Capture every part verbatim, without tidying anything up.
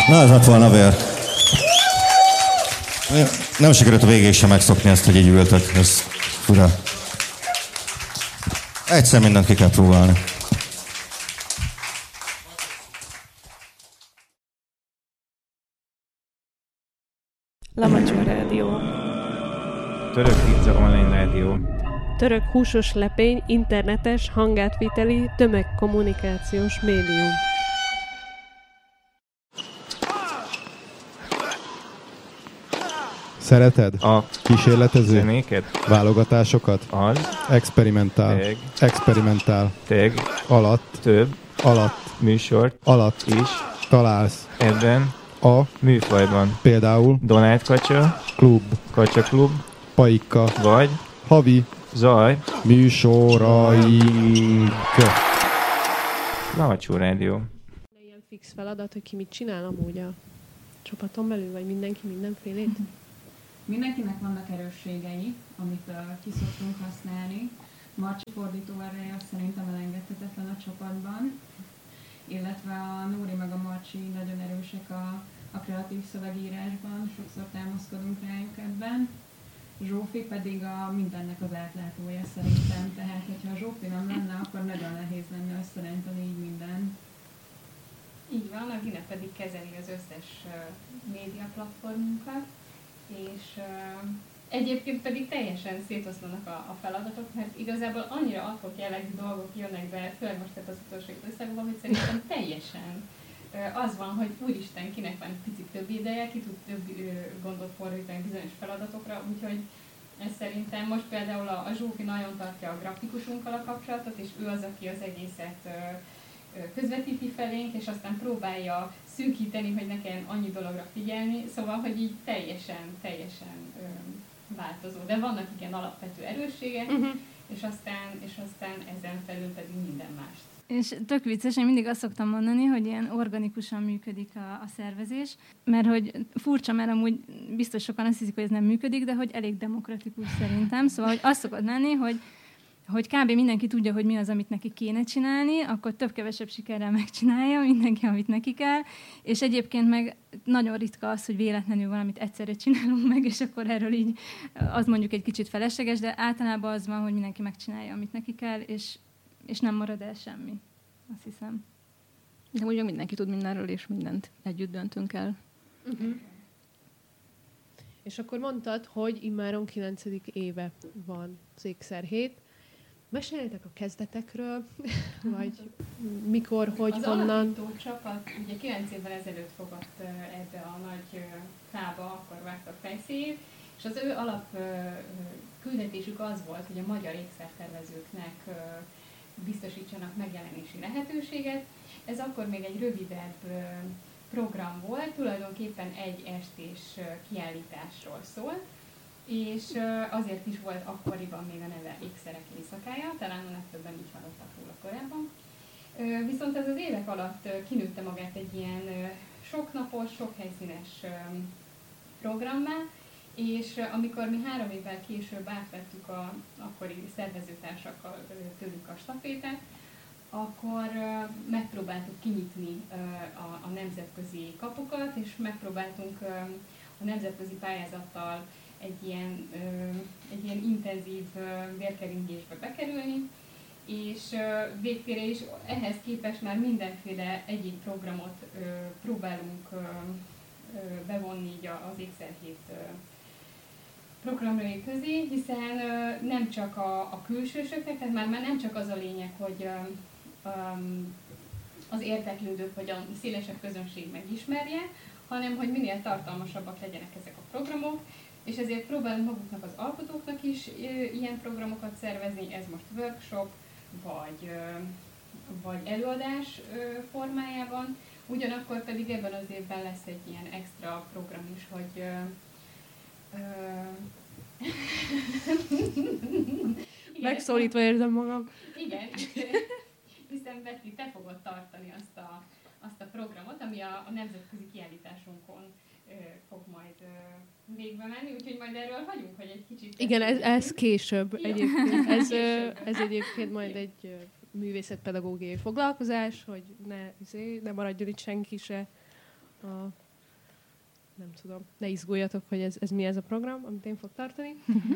Na, ez lett volna vér. Nem sikerült a végéig sem megszokni ezt, hogy így ültök. Ez fura. Egyszer mindent ki kell próbálni. Lamacsó Rádió. Török pizza online rádió. Török húsos lepény, internetes, hangátviteli, tömegkommunikációs médium. Szereted? A kísérletező? zenéket? Válogatásokat? Az. Experimentál. Teg. Experimentál. Teg. Alatt. Több. Alatt. Műsort. Alatt. Is. Találsz. Ebben. A. Műfajban. Például. Donát Kacsa. Klub. Kacsa Klub. Paika. Vagy. Havi. Zaj. Műsoraink. Lamacsó Rádió. Ilyen fix feladat, hogy ki mit csinál amúgy a csapaton belül, vagy mindenki mindenfélét? Mindenkinek vannak erősségei, amit uh, ki szoktunk használni. Marcsi fordító ereje szerintem elengedhetetlen a csapatban, illetve a Nóri meg a Marcsi nagyon erősek a, a kreatív szövegírásban, sokszor támaszkodunk rájuk ebben. Zsófi pedig a mindennek az átlátója szerintem, tehát hogyha a Zsófi nem lenne, akkor nagyon nehéz lenne összerenteni így minden. Így van, a Gine pedig kezeli az összes uh, média platformunkat, és uh, egyébként pedig teljesen szétoszlanak a, a feladatok, mert igazából annyira adhok jellegű dolgok jönnek be, főleg most az utolsó időszakban, hogy szerintem teljesen uh, az van, hogy úristen, kinek van egy picit több ideje, ki tud több uh, gondot fordítani bizonyos feladatokra, úgyhogy ez szerintem most például a, a Zsófi nagyon tartja a grafikusunkkal a kapcsolatot, és ő az, aki az egészet uh, közvetíti felénk, és aztán próbálja szűkíteni, hogy ne kelljen annyi dologra figyelni, szóval, hogy így teljesen, teljesen ö, változó. De vannak igen alapvető erősségek, uh-huh. és, aztán, és aztán ezen felül pedig minden mást. És tök vicces, én mindig azt szoktam mondani, hogy ilyen organikusan működik a, a szervezés, mert hogy furcsa, mert amúgy biztos sokan azt hiszik, hogy ez nem működik, de hogy elég demokratikus szerintem. Szóval, hogy azt szokott lenni, hogy hogy kb. Mindenki tudja, hogy mi az, amit neki kéne csinálni, akkor több-kevesebb sikerrel megcsinálja mindenki, amit neki kell, és egyébként meg nagyon ritka az, hogy véletlenül valamit egyszerre csinálunk meg, és akkor erről így az mondjuk egy kicsit felesleges, de általában az van, hogy mindenki megcsinálja, amit neki kell, és, és nem marad el semmi, azt hiszem. De ugye mindenki tud mindenről, és mindent együtt döntünk el. Uh-huh. És akkor mondtad, hogy immáron kilencedik éve van az Ékszerhét. Meséljetek a kezdetekről, vagy mikor, hogy, az honnan? Az alapító csapat ugye kilenc évvel ezelőtt fogott ebbe a nagy fába, akkor vágtak fejszéjét, és az ő alap küldetésük az volt, hogy a magyar ékszertervezőknek biztosítsanak megjelenési lehetőséget. Ez akkor még egy rövidebb program volt, tulajdonképpen egy estés kiállításról szólt, és azért is volt akkoriban még a neve Ékszerek éjszakája, talán a legtöbben így hallottak róla korábban. Viszont ez az évek alatt kinőtte magát egy ilyen soknapos, sokhelyszínes programmá, és amikor mi három évvel később átvettük a akkori szervezőtársakkal tőlük a stafétát, akkor megpróbáltuk kinyitni a, a nemzetközi kapukat, és megpróbáltunk a nemzetközi pályázattal egy ilyen, egy ilyen intenzív vérkeringésbe bekerülni, és végtére is ehhez képest már mindenféle egyéb programot próbálunk bevonni így az Ékszerhét programjai közé, hiszen nem csak a, a külsősöknek, tehát már, már nem csak az a lényeg, hogy az érdeklődők vagy a szélesebb közönség megismerje, hanem hogy minél tartalmasabbak legyenek ezek a programok, és ezért próbálunk maguknak az alkotóknak is ilyen programokat szervezni, ez most workshop, vagy, vagy előadás formájában, ugyanakkor pedig ebben az évben lesz egy ilyen extra program is, hogy megszólítva érzem magam. Igen, hiszen Betty, te fogod tartani azt a, azt a programot, ami a, a nemzetközi kiállításunkon ö, fog majd ö, végbe menni, úgyhogy majd erről hagyunk, hogy egy kicsit... Igen, ez, ez később Jó. egyébként. Ez, Később. ez egyébként majd egy művészetpedagógiai foglalkozás, hogy ne, ne maradjon itt senki se a nem tudom, ne izguljatok, hogy ez, ez mi ez a program, amit én fog tartani,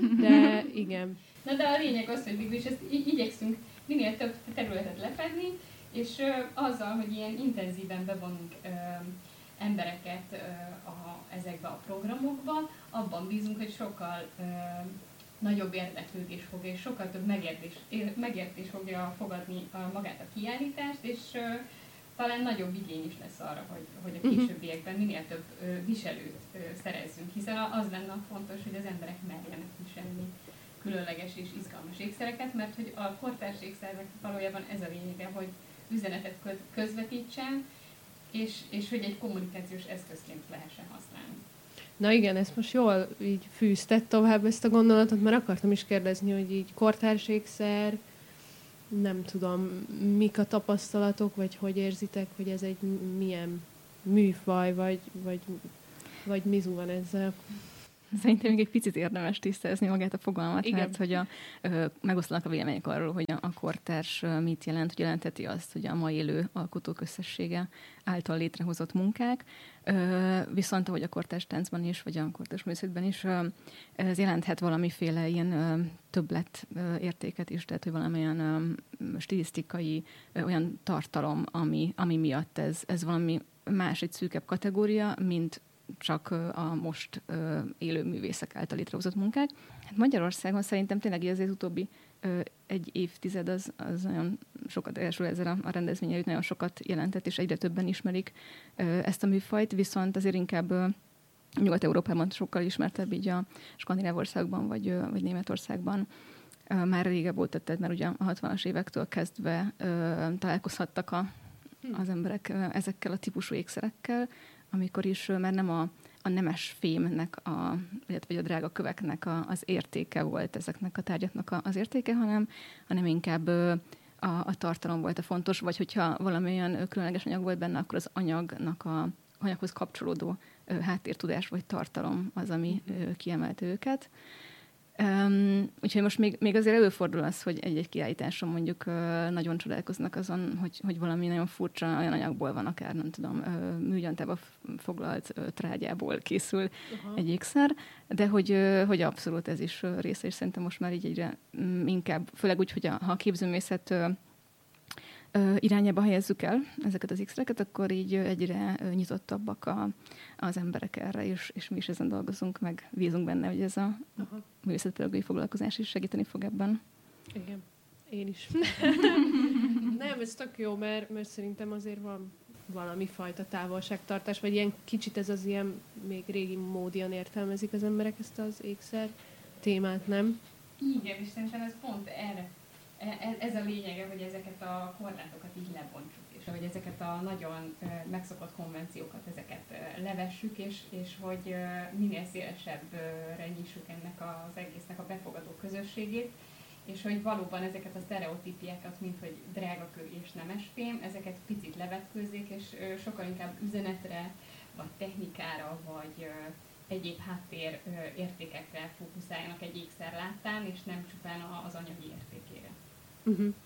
de igen. Na de a lényeg az, hogy végül is ezt így igyekszünk minél több területet lefedni, és ö, azzal, hogy ilyen intenzíven bevonunk ö, embereket ö, a, ezekbe a programokba, abban bízunk, hogy sokkal ö, nagyobb érdeklődés fog, és sokkal több megértés, megértés fogja fogadni a, magát a kiállítást, és ö, talán nagyobb igény is lesz arra, hogy, hogy a későbbiekben minél több ö, viselőt ö, szerezzünk, hiszen az lenne fontos, hogy az emberek merjenek viselni különleges és izgalmas ékszereket, mert hogy a kortárs ékszernek valójában ez a lényege, hogy üzenetet közvetítsen, és, és hogy egy kommunikációs eszközként lehessen használni. Na igen, ezt most jól így fűzted tovább ezt a gondolatot, mert akartam is kérdezni, hogy így kortárs ékszer, nem tudom, mik a tapasztalatok, vagy hogy érzitek, hogy ez egy milyen műfaj, vagy, vagy, vagy mizu van ezzel? Szerintem még egy picit érdemes tisztázni magát a fogalmat, igen. Mert hogy a, ö, megosztanak a vélemények arról, hogy a, a kortárs mit jelent, hogy jelenteti azt, hogy a ma élő alkotók összessége által létrehozott munkák, ö, viszont ahogy a kortárs táncban is, vagy a kortárs művészetben is, ö, ez jelenthet valamiféle ilyen ö, többlet ö, értéket is, tehát hogy valamilyen ö, stilisztikai ö, olyan tartalom, ami, ami miatt ez, ez valami más, egy szűkebb kategória, mint csak a most ö, élő művészek által létrehozott munkák. Hát Magyarországon szerintem tényleg azért utóbbi ö, egy évtized az, az nagyon sokat, elsőre ezzel a, a rendezvény előtt nagyon sokat jelentett, és egyre többen ismerik ö, ezt a műfajt, viszont azért inkább ö, Nyugat-Európában sokkal ismertebb, így a skandináv országban, vagy, ö, vagy Németországban ö, már régebb volt, tehát mert ugye a hatvanas évektől kezdve ö, találkozhattak a, az emberek ö, ezekkel a típusú ékszerekkel, amikor is már nem a, a nemes fémnek, a, illetve a drága köveknek a, az értéke volt ezeknek a tárgyaknak a, az értéke, hanem, hanem inkább a, a tartalom volt a fontos, vagy hogyha valamilyen különleges anyag volt benne, akkor az anyagnak a anyaghoz kapcsolódó háttértudás vagy tartalom az, ami kiemelte őket. Um, úgyhogy most még, még azért előfordul az, hogy egy-egy kiállításon mondjuk uh, nagyon csodálkoznak azon, hogy, hogy valami nagyon furcsa olyan anyagból van, akár nem tudom, uh, műgyantába foglalt uh, trágyából készül uh-huh. egy ékszer, de hogy, uh, hogy abszolút ez is uh, része, és szerintem most már így egyre um, inkább, főleg úgy, hogy a, ha a képzőművészet uh, uh, irányába helyezzük el ezeket az ékszereket, akkor így uh, egyre uh, nyitottabbak a, az emberek erre, és, és mi is ezen dolgozunk, meg bízunk benne, hogy ez a uh-huh. művészetpedagógiai foglalkozás is segíteni fog ebben. Igen, én is. Nem, ez tök jó, mert, mert szerintem azért van valami fajta távolságtartás, vagy ilyen kicsit ez az ilyen még régi módian értelmezik az emberek ezt az ékszer témát, nem? Igen, és szerintem ez pont erre, ez a lényege, hogy ezeket a korlátokat így lebontsuk, és hogy ezeket a nagyon megszokott konvenciókat, ezeket levessük, és, és hogy minél szélesebbre nyissuk ennek az egésznek a befogadó közösségét, és hogy valóban ezeket a sztereotípiákat, mint hogy drágakő és nemesfém, ezeket picit levetkőzzék, és sokkal inkább üzenetre, vagy technikára, vagy egyéb háttér értékekre fókuszáljanak egy ékszer láttán, és nem csupán az anyagi értékére. Uh-huh.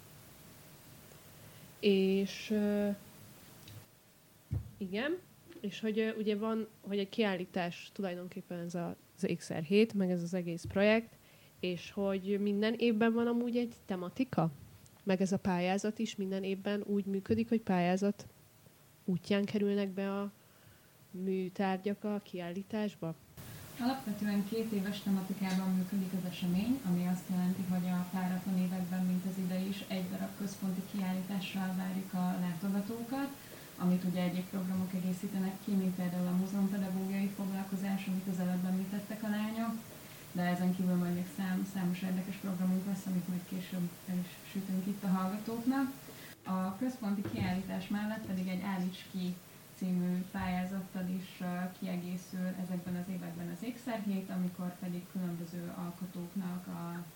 És uh, igen, és hogy uh, ugye van, hogy egy kiállítás tulajdonképpen ez a, az ékszer hét, meg ez az egész projekt, és hogy minden évben van amúgy egy tematika, meg ez a pályázat is minden évben úgy működik, hogy pályázat útján kerülnek be a műtárgyak a kiállításba. Alapvetően két éves tematikában működik az esemény, ami azt jelenti, hogy a páratlan években, mint az idei is, egy darab központi kiállítással várjuk a látogatókat, amit ugye egyéb programok egészítenek ki, mint például a múzeumpedagógiai foglalkozás, amit az előbb említettek a lányok, de ezen kívül majd még szám, számos érdekes programunk lesz, amit majd később el is sütünk itt a hallgatóknak. A központi kiállítás mellett pedig egy Állíts ki című pályázattal is kiegészül ezekben az években az ékszerhét, amikor pedig különböző alkotóknak a,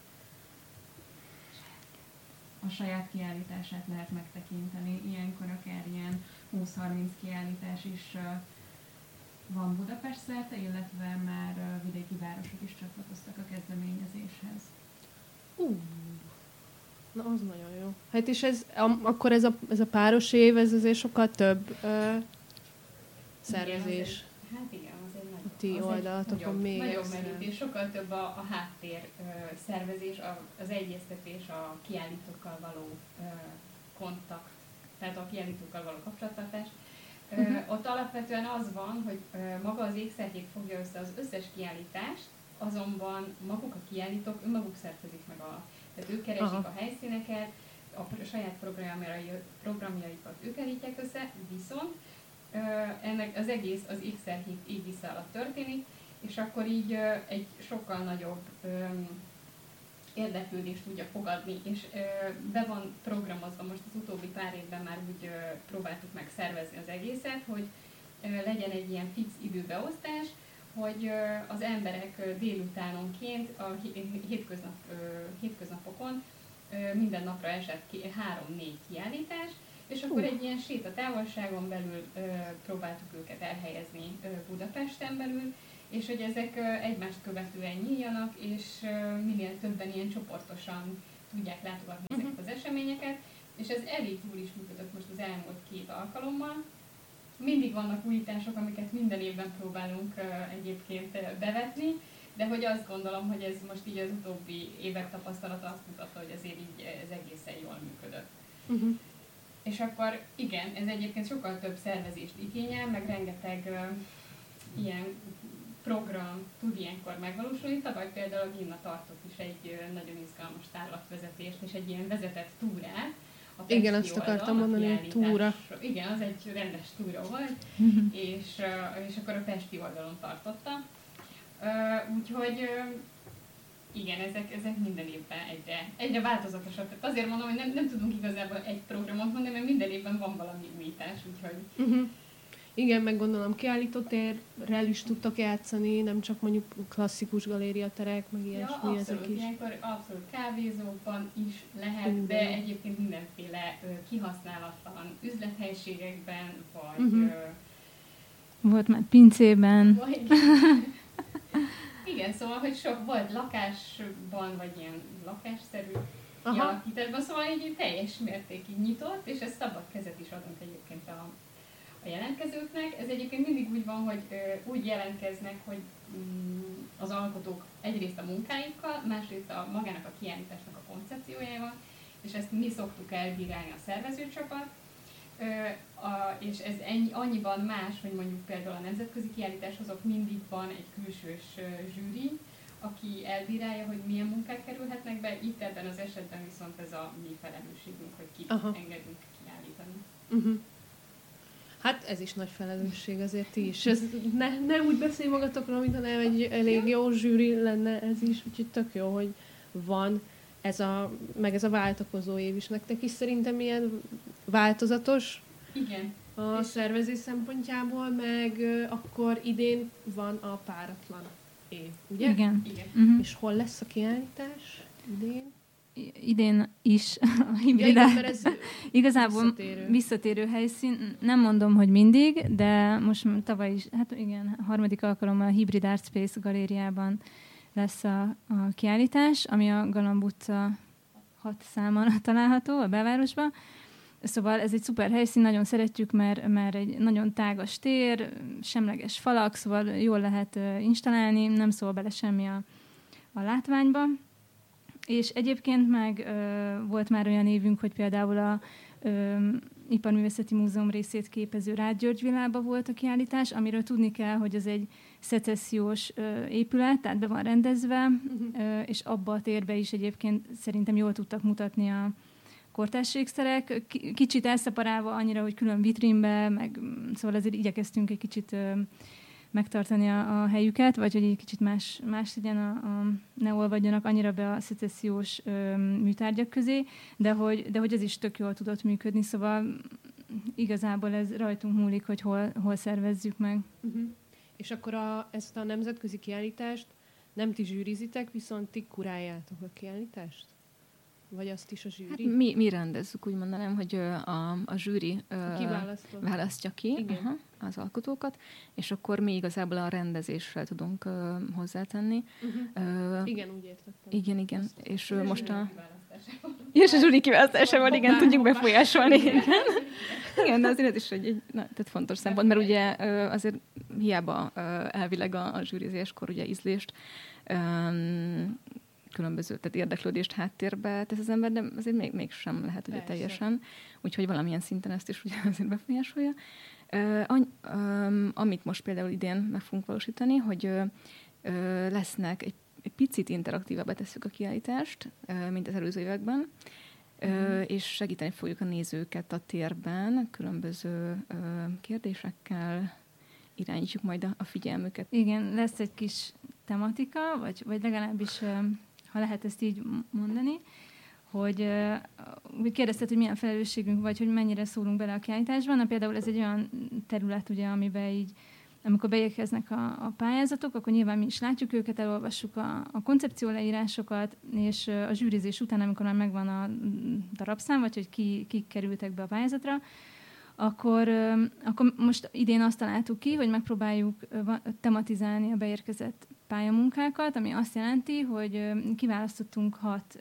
a saját kiállítását lehet megtekinteni. Ilyenkor akár ilyen húsz-harminc kiállítás is van Budapest szerte, illetve már vidéki városok is csatlakoztak a kezdeményezéshez. Uh, na, az nagyon jó. Hát és ez, am, akkor ez a, ez a páros év, ez azért sokkal több uh, szervezés. Igen, az egy, hát igen, az egy nagy, Ti az oldalatokon nagyobb, még nagyobb extra. merítés, sokkal több a, a háttér ö, szervezés, a, az egyeztetés, a kiállítókkal való ö, kontakt, tehát a kiállítókkal való kapcsolattartás. Ö, uh-huh. Ott alapvetően az van, hogy ö, maga az ékszerhét fogja össze az összes kiállítást, azonban maguk a kiállítók önmaguk szervezik meg a, tehát ők keresik Aha. a helyszíneket, a saját programjai, programjaikat ők állítják össze, viszont ö, ennek az egész az ékszerhét égisze alatt történik, és akkor így ö, egy sokkal nagyobb ö, érdeklődést tudja fogadni, és ö, be van programozva, most az utóbbi pár évben már úgy ö, próbáltuk meg szervezni az egészet, hogy ö, legyen egy ilyen fix időbeosztás, hogy ö, az emberek ö, délutánonként, a hétköznap, ö, hétköznapokon ö, minden napra esett ki három-négy kiállítás, és akkor uh. egy ilyen sétatávolságon belül ö, próbáltuk őket elhelyezni ö, Budapesten belül, és hogy ezek egymást követően nyíljanak, és minél többen ilyen csoportosan tudják látogatni uh-huh. ezeket az eseményeket, és ez elég jól is működött most az elmúlt két alkalommal. Mindig vannak újítások, amiket minden évben próbálunk egyébként bevetni, de hogy azt gondolom, hogy ez most így az utóbbi évek tapasztalata azt mutatta, hogy azért így ez egészen jól működött. Uh-huh. És akkor igen, ez egyébként sokkal több szervezést igényel, meg rengeteg uh, ilyen program tud ilyenkor megvalósulni. Tavaly például a Gimna tartott is egy nagyon izgalmas tárlatvezetést és egy ilyen vezetett túrát. Igen, azt oldal, akartam mondani, hogy túra. Igen, az egy rendes túra volt, és, és akkor a pesti oldalon tartotta. Úgyhogy igen, ezek, ezek minden évben egyre, egyre változatosabb. Tehát azért mondom, hogy nem, nem tudunk igazából egy programot mondani, mert minden évben van valami újítás, úgyhogy... Uh-huh. Igen, meg gondolom kiállítótérrel is tudtak játszani, nem csak mondjuk klasszikus galériaterek, meg ilyesmi ja, abszolút, ezek is. Ilyenkor abszolút kávézókban is lehet, uh, de egyébként mindenféle ö, kihasználatlan üzlethelységekben, vagy... Uh-huh. Ö, volt már pincében. Vagy, igen, szóval, hogy sok volt lakásban, vagy ilyen lakásszerű kialakításban, szóval így teljes mértékig nyitott, és ez szabad kezet is adunk egyébként a a jelentkezőknek. Ez egyébként mindig úgy van, hogy ö, úgy jelentkeznek, hogy mm, az alkotók egyrészt a munkáikkal, másrészt a magának a kiállításnak a koncepciójával, és ezt mi szoktuk elbírálni a szervezőcsapat. Ö, a, és ez ennyi, annyiban más, hogy mondjuk például a nemzetközi kiállításhoz ott mindig van egy külsős ö, zsűri, aki elbírálja, hogy milyen munkák kerülhetnek be. Itt ebben az esetben viszont ez a mi felelősségünk, hogy kit Aha. engedünk kiállítani. Uh-huh. Hát ez is nagy felelősség azért is. Ez ne, ne úgy beszélj magatokról, mintha nem egy elég jó zsűri lenne ez is, úgyhogy tök jó, hogy van ez a, meg ez a váltakozó év is nektek is szerintem ilyen változatos Igen. a szervezés szempontjából, meg akkor idén van a páratlan év, ugye? Igen. Igen. Uh-huh. És hol lesz a kiállítás idén? Idén is a hibridát. Ja, igazából visszatérő. visszatérő helyszín. Nem mondom, hogy mindig, de most tavaly is, hát igen, a harmadik alkalommal a Hybrid Art Space galériában lesz a, a kiállítás, ami a Galamb utca hat számon található a belvárosban. Szóval ez egy szuper helyszín, nagyon szeretjük, mert, mert egy nagyon tágas tér, semleges falak, szóval jól lehet uh, installálni, nem szól bele semmi a, a látványba. És egyébként meg ö, volt már olyan évünk, hogy például a ö, Iparművészeti Múzeum részét képező Rád György Villába volt a kiállítás, amiről tudni kell, hogy az egy szecessziós ö, épület, tehát be van rendezve, uh-huh. ö, és abba a térbe is egyébként szerintem jól tudtak mutatni a kortárs ékszerek. K- kicsit elszeparálva annyira, hogy külön vitrínbe, meg szóval ezért igyekeztünk egy kicsit... Ö, megtartani a, a helyüket, vagy hogy egy kicsit más, más legyen, a, a, ne olvadjanak annyira be a szecessziós ö, műtárgyak közé, de hogy, de hogy ez is tök jól tudott működni, szóval igazából ez rajtunk múlik, hogy hol, hol szervezzük meg. Uh-huh. És akkor a, ezt a nemzetközi kiállítást nem ti zsűrizitek, viszont ti kuráljátok a kiállítást? Vagy azt is a zsűri? Hát mi, mi rendezzük, úgy mondanám, hogy a, a zsűri Kiválasztott. választja ki aha, az alkotókat, és akkor mi igazából a rendezéssel tudunk uh, hozzátenni. Uh-huh. Uh, igen, úgy értettem. Igen, igen. Azt és uh, most a... És a zsűri kiválasztásával, igen, Hoppá, tudjuk hoppá. befolyásolni. Igen. Igen, de azért ez is egy, egy na, tehát fontos szempont, mert ugye uh, azért hiába uh, elvileg a, a zsűrizéskor ugye ízlést, um, különböző, tehát érdeklődést háttérbe tesz az ember, de azért még, mégsem lehet ugye teljesen. Úgyhogy valamilyen szinten ezt is ugye azért befolyásolja. Uh, any, um, amit most például idén meg fogunk valósítani, hogy uh, uh, lesznek egy, egy picit interaktívabbá tesszük a kiállítást, uh, mint az előző években, uh, és segíteni fogjuk a nézőket a térben, különböző uh, kérdésekkel irányítjuk majd a, a figyelmüket. Igen, lesz egy kis tematika, vagy, vagy legalábbis, ha lehet ezt így mondani, hogy úgy kérdezted, hogy milyen felelősségünk, vagy hogy mennyire szólunk bele a kiállításban. Na, például ez egy olyan terület, ugye, amiben így, amikor beérkeznek a, a pályázatok, akkor nyilván mi is látjuk őket, elolvassuk a, a koncepció leírásokat, és a zsűrizés után, amikor már megvan a darabszám, vagy hogy ki, kik kerültek be a pályázatra, Akkor, akkor most idén azt találtuk ki, hogy megpróbáljuk tematizálni a beérkezett pályamunkákat, ami azt jelenti, hogy kiválasztottunk hat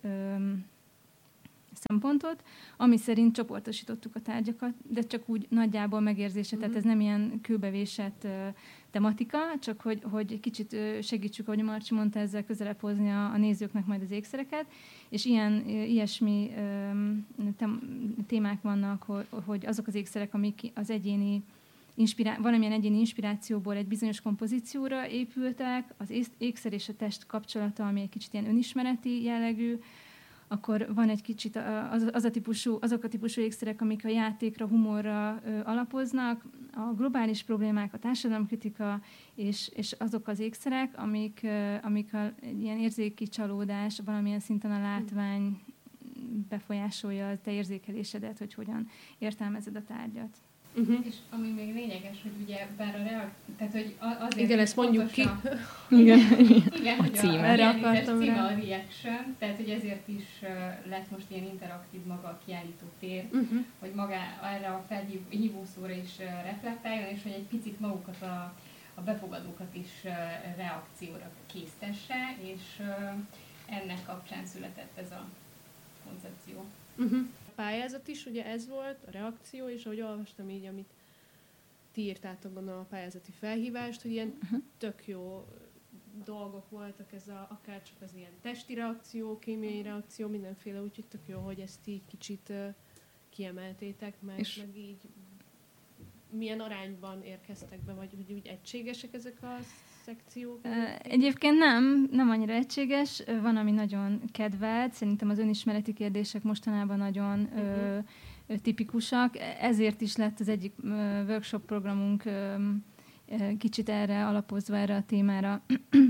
szempontot, ami szerint csoportosítottuk a tárgyakat, de csak úgy nagyjából megérzése, mm-hmm. tehát ez nem ilyen kőbevésett uh, tematika, csak hogy, hogy kicsit uh, segítsük, ahogy Marcsi mondta, ezzel közelebb hozni a, a nézőknek majd az ékszereket, és ilyen, uh, ilyesmi um, tem- témák vannak, hogy, hogy azok az ékszerek, amik az egyéni inspirá- valamilyen egyéni inspirációból egy bizonyos kompozícióra épültek, az ékszer és a test kapcsolata, ami egy kicsit ilyen önismereti jellegű, akkor van egy kicsit az, az a típusú, azok a típusú ékszerek, amik a játékra, humorra ö, alapoznak, a globális problémák, a társadalomkritika, és, és azok az ékszerek, amik, ö, amik a, egy ilyen érzéki csalódás, valamilyen szinten a látvány befolyásolja a te érzékelésedet, hogy hogyan értelmezed a tárgyat. Uh-huh. És ami még lényeges, hogy ugye bár a reak... tehát hogy azért... Igen, ezt mondjuk ki. A... Igen, igen, a hogy címe. A, Erre akartam címe rá. a reaction, tehát hogy ezért is uh, lett most ilyen interaktív maga a kiállító tér, Uh-huh. hogy maga erre a felhívó szóra is uh, reflektáljon, és hogy egy picit magukat a, a befogadókat is uh, reakcióra késztesse, és uh, ennek kapcsán született ez a koncepció. Uh-huh. A pályázat is, ugye ez volt, a reakció, és ahogy olvastam így, amit ti írtátok benne a pályázati felhívást, hogy ilyen uh-huh. tök jó dolgok voltak, ez a, akár csak az ilyen testi reakció, kémiai reakció, mindenféle, úgyhogy tök jó, hogy ezt így kicsit uh, kiemeltétek, meg, és meg így milyen arányban érkeztek be, vagy hogy úgy egységesek ezek a szekciók? Egyébként nem, nem annyira egységes. Van, ami nagyon kedvelt. Szerintem az önismereti kérdések mostanában nagyon uh-huh. ö, tipikusak. Ezért is lett az egyik ö, workshop programunk ö, kicsit erre alapozva, erre a témára.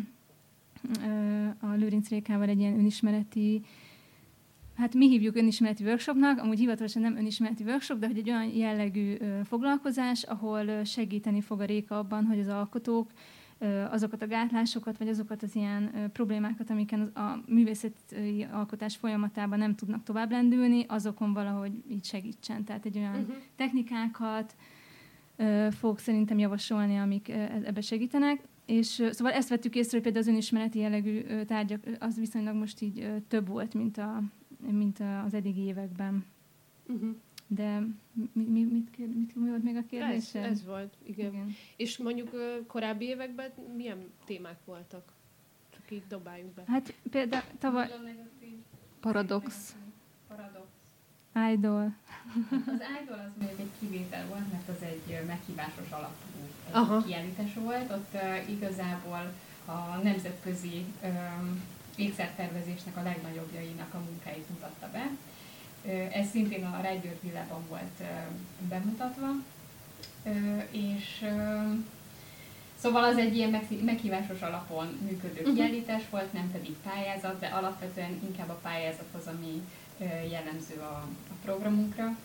A Lőrinc Rékával egy ilyen önismereti, hát mi hívjuk önismereti workshopnak, amúgy hivatalosan nem önismereti workshop, de hogy egy olyan jellegű ö, foglalkozás, ahol ö, segíteni fog a Réka abban, hogy az alkotók ö, azokat a gátlásokat, vagy azokat az ilyen ö, problémákat, amiken az, a művészeti alkotás folyamatában nem tudnak tovább lendülni, azokon valahogy így segítsen. Tehát egy olyan uh-huh. technikákat ö, fog szerintem javasolni, amik ö, ebbe segítenek. És ö, szóval ezt vettük észre, hogy például az önismereti jellegű ö, tárgyak, ö, az viszonylag most így ö, több volt, mint a mint az eddigi években. Uh-huh. De mi, mi, mit, kér, mit mi volt még a kérdés? Ez, ez volt, igen. igen. És mondjuk korábbi években milyen témák voltak? Csak így dobáljuk be. Hát például tavaly... Paradox. Paradox. Idol. Az Idol az még egy kivétel volt, mert az egy meghívásos alapú Aha. kiállítás volt. Ott uh, igazából a nemzetközi um, ékszertervezésnek a legnagyobbjainak a munkáit mutatta be. Ez szintén a Rágyőr Villában volt bemutatva, és szóval az egy ilyen meghívásos alapon működő kiállítás volt, nem pedig pályázat, de alapvetően inkább a pályázat az, ami jellemző a, a programunkra.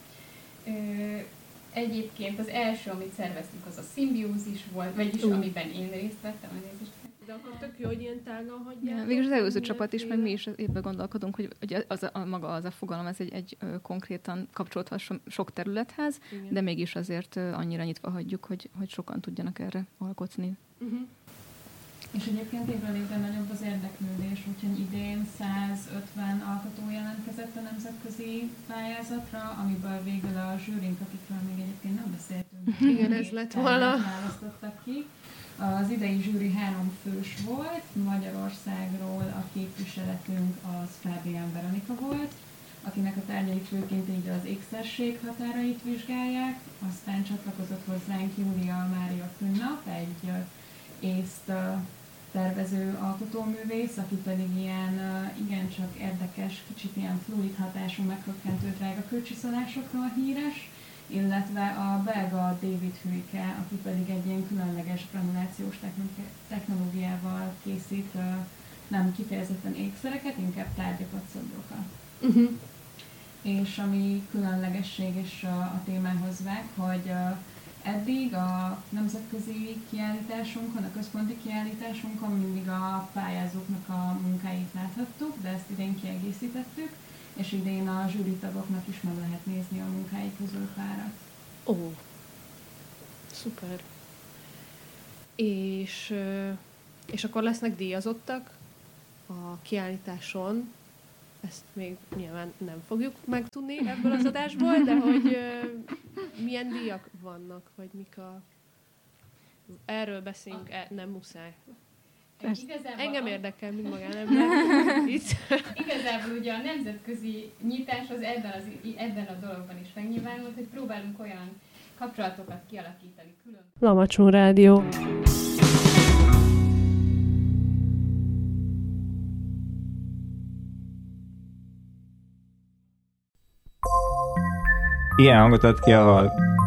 Egyébként az első, amit szerveztünk, az a szimbiózis volt, vagyis amiben én részt vettem, elnézést. De akkor tök jó, hogy ilyen tágan hagyják. Ja, végül az előző csapat is, meg mi is éppen gondolkodunk, hogy ugye az a, maga az a fogalom, ez egy, egy ö, konkrétan kapcsolódhat so, sok területhez, igen. De mégis azért ö, annyira nyitva hagyjuk, hogy, hogy sokan tudjanak erre alkotni. Uh-huh. És egyébként évről évre nagyobb az érdeklődés, úgyhogy idén százötven alkotó jelentkezett a nemzetközi pályázatra, amiből végül a zsűrink, akikről még egyébként nem beszéltünk. Igen, ez lett volna. Választottak ki. Az idei zsűri három fős volt, Magyarországról a képviseletünk az Fábián Veronika volt, akinek a tárgyai főként így az ékszerség határait vizsgálják, aztán csatlakozott hozzánk Júlia Mária Künnap, egy észt tervező alkotóművész, aki pedig ilyen igencsak érdekes, kicsit ilyen fluid hatású, meghökkentő drága kőcsiszolásokról híres, illetve a belga David Huyke, aki pedig egy ilyen különleges granulációs technológiával készít nem kifejezetten ékszereket, inkább tárgyakat, szobrokat. Uh-huh. És ami különlegesség is a, a témához vág, hogy eddig a nemzetközi kiállításunkon, a központi kiállításunkon mindig a pályázóknak a munkáit láthattuk, de ezt idén kiegészítettük, és idén a zsűritagoknak is meg lehet nézni a munkáik közül párat. Ó, szuper. És, és akkor lesznek díjazottak a kiállításon, ezt még nyilván nem fogjuk megtudni ebből az adásból, de hogy uh, milyen díjak vannak, vagy mik a... Erről beszélünk, e, nem muszáj. Engem érdekel, mint magánember. Igazából ugye a nemzetközi nyitás az ebben, az, ebben a dologban is megnyilvánult, hogy próbálunk olyan kapcsolatokat kialakítani külön. Lamacson Rádió. Ilyen hangot ad ki, ahol